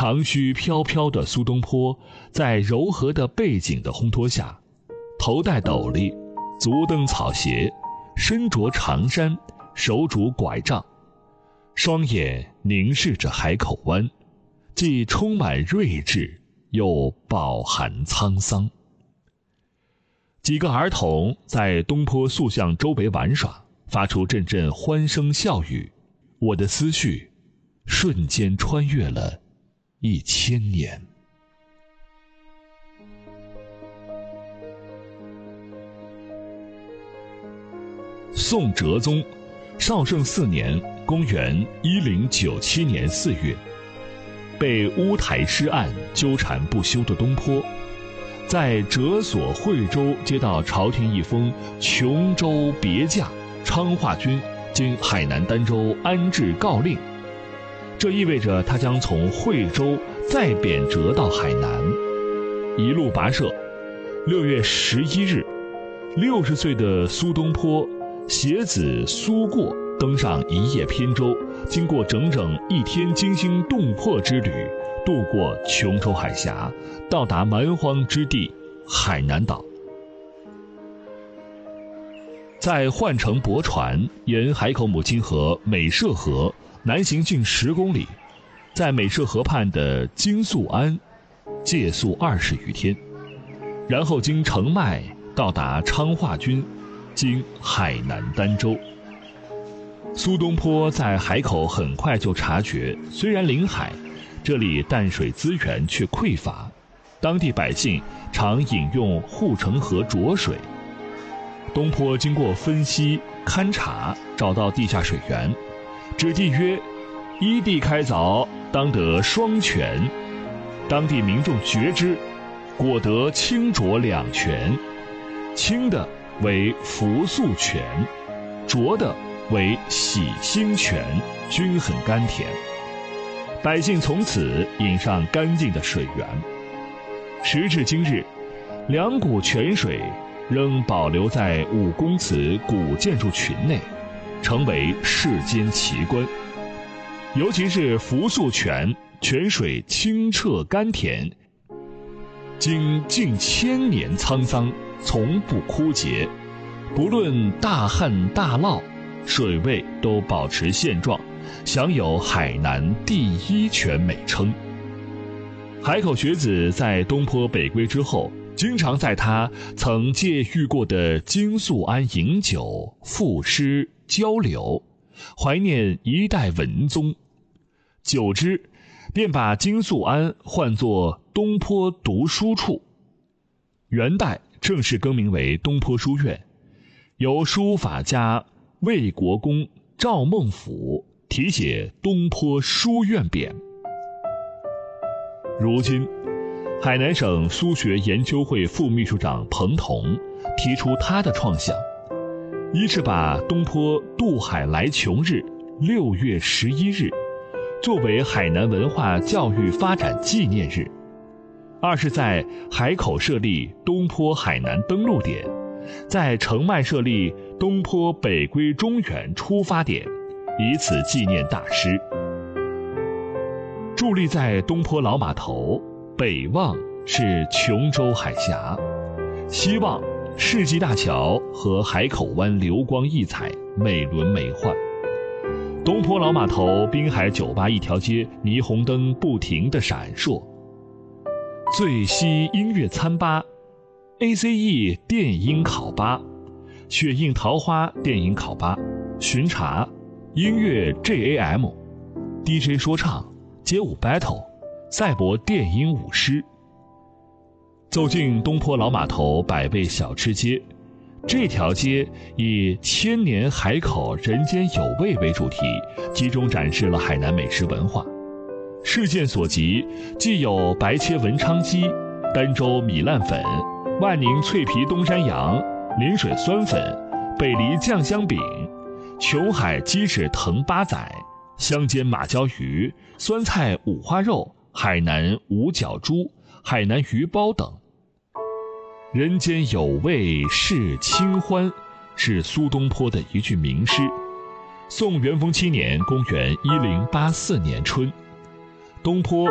长须飘飘的苏东坡，在柔和的背景的烘托下，头戴斗笠，足蹬草鞋，身着长衫，手拄拐杖，双眼凝视着海口湾，既充满睿智，又饱含沧桑。几个儿童在东坡塑像周围玩耍，发出阵阵欢声笑语，我的思绪瞬间穿越了1000年。宋哲宗绍圣4年公元1097年4月，被乌台诗案纠缠不休的东坡，在哲所惠州接到朝廷一封琼州别驾昌化军经海南儋州安置告令，这意味着他将从惠州再贬谪到海南，一路跋涉。6月11日，60岁的苏东坡携子苏过登上一叶扁舟，经过整整1天惊心动魄之旅，渡过琼州海峡，到达蛮荒之地海南岛。在换乘驳船沿海口母亲河美涉河南行近10公里，在美涉河畔的金宿安借宿20余天，然后经澄迈到达昌化军经海南儋州。苏东坡在海口很快就察觉，虽然临海，这里淡水资源却匮乏，当地百姓常饮用护城河浊水。东坡经过分析勘察，找到地下水源，指地曰：依地开凿，当得双泉。当地民众觉之，果得清浊2泉，清的为扶素泉，浊的为洗心泉，均很甘甜。百姓从此饮上干净的水源。时至今日，2股泉水仍保留在5公祠古建筑群内，成为世间奇观。尤其是扶素泉，泉水清澈甘甜，经近1000年沧桑，从不枯竭，不论大旱大涝，水位都保持现状，享有海南第1泉美称。海口学子在东坡北归之后，经常在他曾借寓过的金宿安饮酒，赋诗交流，怀念一代文宗。久之，便把金宿安唤作东坡读书处。元代正式更名为东坡书院，由书法家魏国公赵孟俯题写东坡书院匾。如今海南省苏学研究会副秘书长彭同提出他的创想，一是把东坡渡海来琼日6月11日作为海南文化教育发展纪念日，二是在海口设立东坡海南登陆点，在澄迈设立东坡北归中原出发点，以此纪念大师。伫立在东坡老码头，北望是琼州海峡，西望世纪大桥和海口湾流光溢彩，美轮美奂。东坡老码头滨海酒吧一条街霓虹灯不停地闪烁，最西音乐餐吧、ACE 电音烤吧、雪映桃花电影烤吧、巡查、音乐 JAM、 DJ 说唱、街舞 battle、 赛博电音舞狮。走进东坡老码头百味小吃街，这条街以千年海口人间有味为主题，集中展示了海南美食文化。事件所及，既有白切文昌鸡、儋州米烂粉、万宁脆皮东山羊、临水酸粉、北梨酱香饼、琼海鸡翅藤八仔、香煎马鲛鱼、酸菜五花肉、海南五角猪、海南鱼包等。人间有味是清欢，是苏东坡的一句名诗。宋元丰7年公元1084年春，东坡